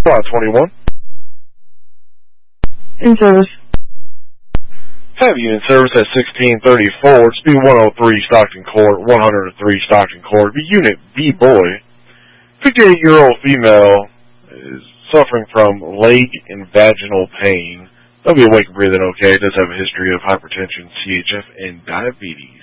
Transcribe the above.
521. In service. Have you in service at 1634, speed 103 Stockton Court, 103 Stockton Court, Unit B Boy. 58-year-old female is suffering from leg and vaginal pain. They'll be awake and breathing okay. Does have a history of hypertension, CHF, and diabetes.